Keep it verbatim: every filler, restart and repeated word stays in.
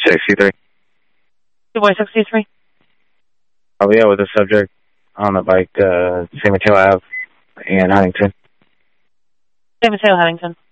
sixty-three. two boy sixty-three. Oh, yeah, with the subject on the bike, uh, San Mateo Ave in Huntington. San Mateo, Huntington.